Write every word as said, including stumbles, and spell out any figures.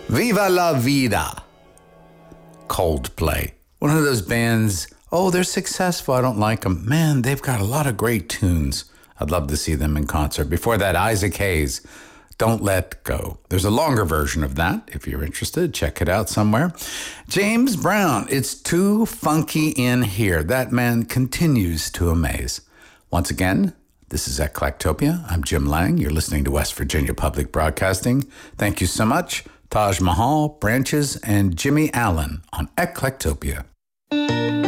Viva la Vida. Coldplay. One of those bands, oh, they're successful. I don't like them. Man, they've got a lot of great tunes. I'd love to see them in concert. Before that, Isaac Hayes, Don't Let Go. There's a longer version of that. If you're interested, check it out somewhere. James Brown, It's Too Funky in Here. That man continues to amaze. Once again, this is Eclectopia. I'm Jim Lang. You're listening to West Virginia Public Broadcasting. Thank you so much. Taj Mahal, Branches, and Jimmy Allen on Eclectopia.